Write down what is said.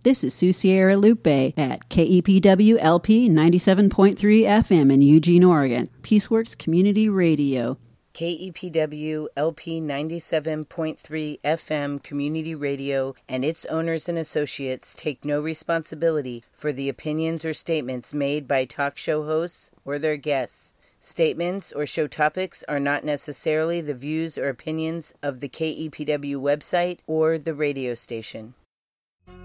This is Sue Sierra Lupe at KEPW LP 97.3 FM in Eugene, Oregon. Peaceworks Community Radio. KEPW LP 97.3 FM Community Radio and its owners and associates take no responsibility for the opinions or statements made by talk show hosts or their guests. Statements or show topics are not necessarily the views or opinions of the KEPW website or the radio station.